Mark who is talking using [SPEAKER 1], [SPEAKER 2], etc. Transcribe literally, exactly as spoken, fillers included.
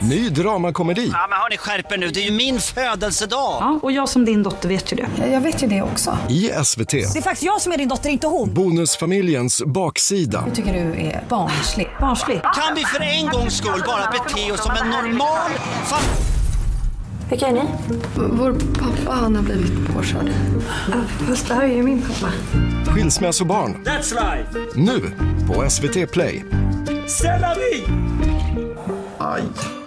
[SPEAKER 1] Ny dramakomedi.
[SPEAKER 2] Ja, men hörni, skärper nu. Det är ju min födelsedag.
[SPEAKER 3] Ja, och jag som din dotter vet ju det.
[SPEAKER 4] Jag vet ju det också.
[SPEAKER 1] I S V T.
[SPEAKER 4] Det är faktiskt jag som är din dotter, inte hon.
[SPEAKER 1] Bonusfamiljens baksida.
[SPEAKER 4] Jag tycker du är barnslig.
[SPEAKER 3] Barnslig.
[SPEAKER 2] Kan vi för en gångs skull bara bete oss som en normal familj?
[SPEAKER 3] Vilka är ni?
[SPEAKER 4] Vår pappa, han har blivit påkörd.
[SPEAKER 3] Fast det här är ju min pappa.
[SPEAKER 1] Skilsmässobarn.
[SPEAKER 2] That's life.
[SPEAKER 1] Nu på S V T Play.
[SPEAKER 2] C'est la vie.
[SPEAKER 5] Aj.